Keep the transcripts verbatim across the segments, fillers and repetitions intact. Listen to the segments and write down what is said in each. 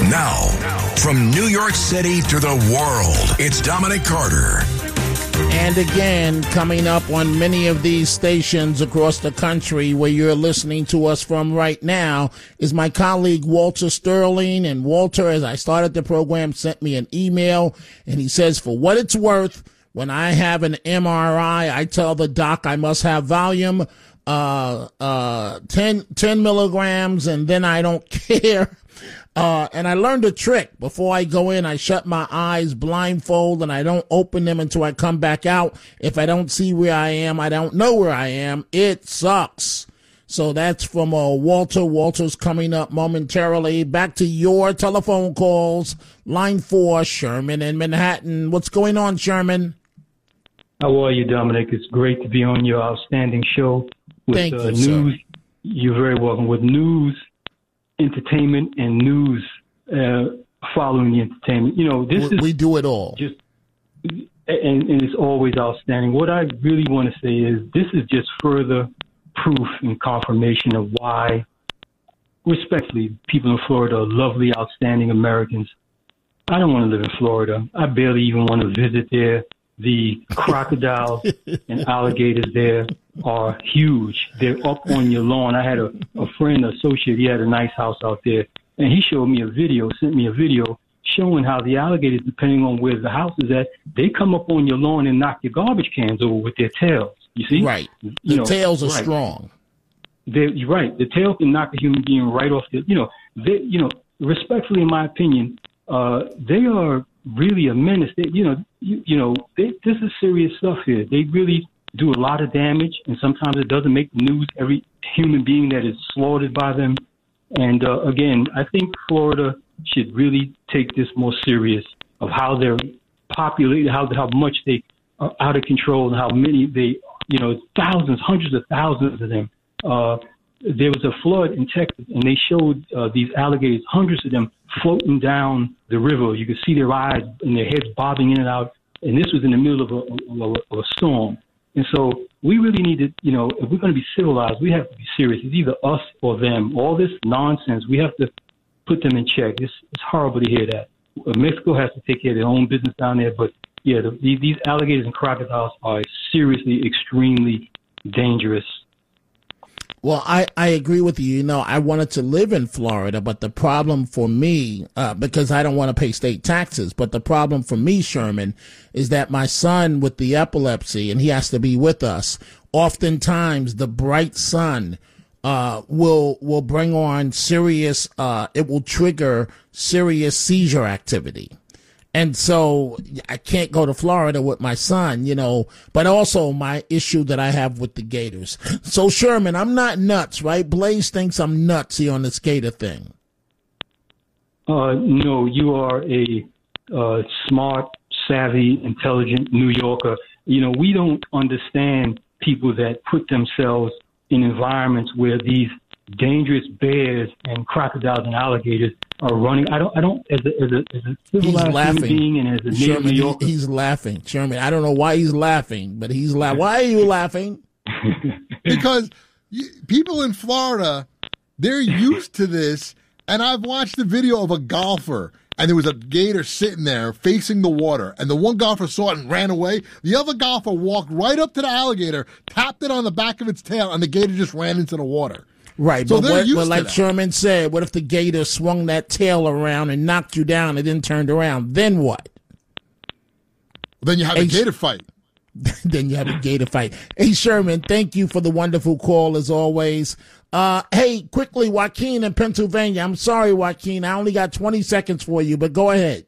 Now, from New York City to the world, it's Dominic Carter. And again, coming up on many of these stations across the country where you're listening to us from right now is my colleague Walter Sterling. And Walter, as I started the program, sent me an email, and he says, for what it's worth, when I have an M R I, I tell the doc I must have volume, uh, uh, ten, ten milligrams, and then I don't care. Uh, and I learned a trick. Before I go in, I shut my eyes blindfold and I don't open them until I come back out. If I don't see where I am, I don't know where I am. It sucks. So that's from uh, Walter. Walter's coming up momentarily. Back to your telephone calls. Line four, Sherman in Manhattan. What's going on, Sherman? How are you, Dominic? It's great to be on your outstanding show with Thank uh, you, news. Sir. You're very welcome. With news, entertainment, and news uh, following the entertainment. You know, this we, is we do it all. Just and, and it's always outstanding. What I really want to say is this is just further proof and confirmation of why, respectfully, people in Florida are lovely, outstanding Americans. I don't want to live in Florida. I barely even want to visit there. The crocodiles and alligators there are huge. They're up on your lawn. I had a, a friend, associate, he had a nice house out there, and he showed me a video, sent me a video showing how the alligators, depending on where the house is at, they come up on your lawn and knock your garbage cans over with their tails. You see? Right. The you know, tails are right. strong. They're, you're right. The tail can knock a human being right off the, you know, they, you know, respectfully, in my opinion, uh, they are really a menace. They, you know, you, you know, they, this is serious stuff here. They really do a lot of damage, and sometimes it doesn't make the news. Every human being that is slaughtered by them. And uh, again, I think Florida should really take this more serious of how they're populated, how how much they are out of control, and how many they, you know, thousands, hundreds of thousands of them. Uh, there was a flood in Texas, and they showed uh, these alligators, hundreds of them, floating down the river. You could see their eyes and their heads bobbing in and out. And this was in the middle of a, of a, of a storm. And so we really need to, you know, if we're going to be civilized, we have to be serious. It's either us or them. All this nonsense, we have to put them in check. It's, it's horrible to hear that. Mexico has to take care of their own business down there. But, yeah, the, these, these alligators and crocodiles are seriously, extremely dangerous. Well, I, I agree with you. You know, I wanted to live in Florida, but the problem for me, uh, because I don't want to pay state taxes, but the problem for me, Sherman, is that my son with the epilepsy, and he has to be with us, oftentimes the bright sun uh, will will bring on serious, uh, it will trigger serious seizure activity. And so I can't go to Florida with my son, you know, but also my issue that I have with the Gators. So, Sherman, I'm not nuts, right? Blaze thinks I'm nuts here on this Gator thing. Uh, no, you are a uh, smart, savvy, intelligent New Yorker. You know, we don't understand people that put themselves in environments where these dangerous bears and crocodiles and alligators are running. I don't, I don't, as a, as a, as a civilized human being and as a native Sherman, New Yorker. He's laughing. Sherman, I don't know why he's laughing, but he's laughing. Why are you laughing? Because you, people in Florida, they're used to this. And I've watched a video of a golfer, and there was a gator sitting there facing the water. And the one golfer saw it and ran away. The other golfer walked right up to the alligator, tapped it on the back of its tail, and the gator just ran into the water. Right, so but, what, but like that. Sherman said, what if the gator swung that tail around and knocked you down and then turned around? Then what? Then you have hey, a gator fight. Then you have a gator fight. Hey, Sherman, thank you for the wonderful call as always. Uh, hey, quickly, Joaquin in Pennsylvania. I'm sorry, Joaquin. I only got twenty seconds for you, but go ahead.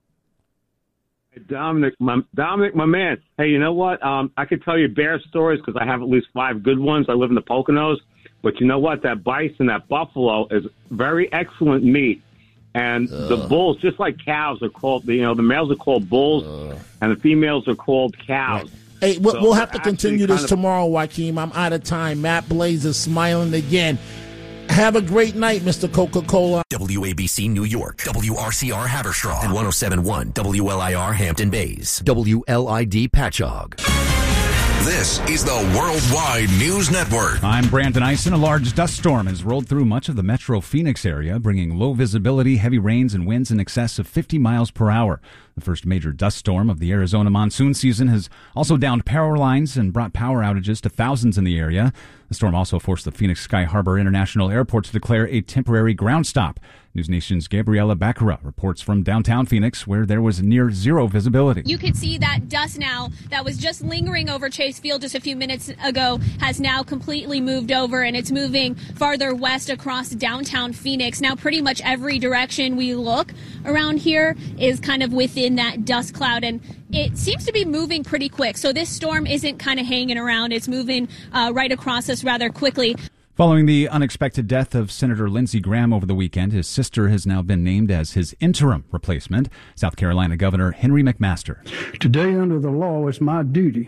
Dominic, my, Dominic, my man. Hey, you know what? Um, I could tell you bear stories because I have at least five good ones. I live in the Poconos. But you know what? That bison, that buffalo is very excellent meat. And uh, the bulls, just like cows, are called, you know, the males are called bulls uh, and the females are called cows. Right. Hey, we'll, so we'll have to continue this of, tomorrow, Joaquin. I'm out of time. Matt Blaze is smiling again. Have a great night, Mister Coca-Cola. W A B C New York, W R C R Haverstraw, and one oh seven point one W L I R Hampton Bays, W L I D Patchogue. This is the Worldwide News Network. I'm Brandon Eisen. A large dust storm has rolled through much of the metro Phoenix area, bringing low visibility, heavy rains, and winds in excess of fifty miles per hour. The first major dust storm of the Arizona monsoon season has also downed power lines and brought power outages to thousands in the area. The storm also forced the Phoenix Sky Harbor International Airport to declare a temporary ground stop. News Nation's Gabriella Baccara reports from downtown Phoenix, where there was near zero visibility. You can see that dust now that was just lingering over Chase Field just a few minutes ago has now completely moved over, and it's moving farther west across downtown Phoenix. Now pretty much every direction we look around here is kind of within that dust cloud, and it seems to be moving pretty quick. So this storm isn't kind of hanging around. It's moving uh, right across us rather quickly. Following the unexpected death of Senator Lindsey Graham over the weekend, his sister has now been named as his interim replacement. South Carolina Governor Henry McMaster. Today, under the law, it's my duty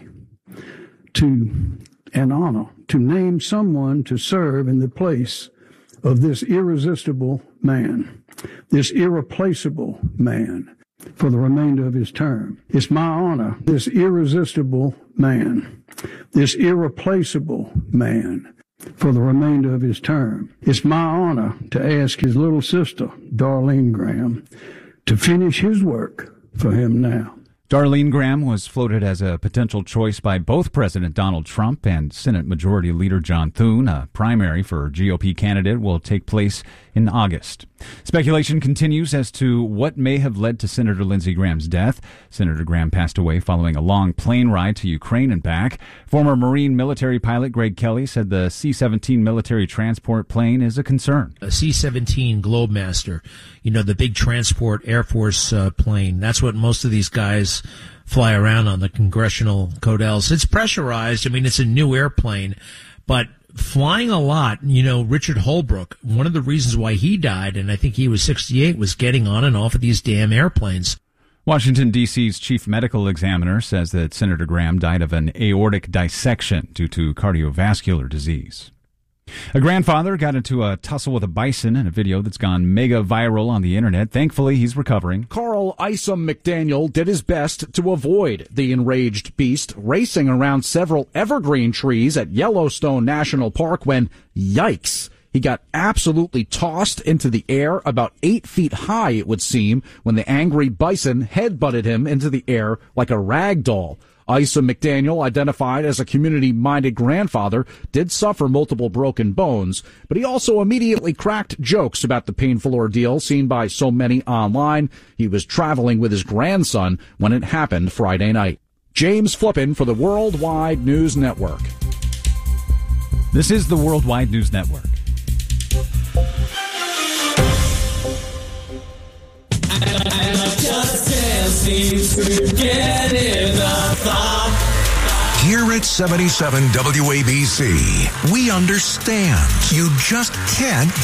to, and honor, to name someone to serve in the place of this irresistible man, this irreplaceable man, for the remainder of his term. It's my honor, this irresistible man, this irreplaceable man, for the remainder of his term. It's my honor to ask his little sister, Darlene Graham, to finish his work for him now. Darlene Graham was floated as a potential choice by both President Donald Trump and Senate Majority Leader John Thune. A primary for G O P candidate will take place in August. Speculation continues as to what may have led to Senator Lindsey Graham's death. Senator Graham passed away following a long plane ride to Ukraine and back. Former Marine military pilot Greg Kelly said the C seventeen military transport plane is a concern. A C seventeen Globemaster, you know, the big transport Air Force uh, plane. That's what most of these guys fly around on, the Congressional Codels. It's pressurized. I mean, it's a new airplane, but flying a lot. You know, Richard Holbrooke, one of the reasons why he died, and I think he was sixty-eight, was getting on and off of these damn airplanes. Washington, D C's chief medical examiner says that Senator Graham died of an aortic dissection due to cardiovascular disease. A grandfather got into a tussle with a bison in a video that's gone mega viral on the internet. Thankfully, he's recovering. Carl Isom McDaniel did his best to avoid the enraged beast racing around several evergreen trees at Yellowstone National Park when, yikes, he got absolutely tossed into the air about eight feet high, it would seem, when the angry bison headbutted him into the air like a rag doll. Isom McDaniel, identified as a community-minded grandfather, did suffer multiple broken bones, but he also immediately cracked jokes about the painful ordeal seen by so many online. He was traveling with his grandson when it happened Friday night. James Flippin for the Worldwide News Network. This is the Worldwide News Network. Here at seventy-seven W A B C, we understand you just can't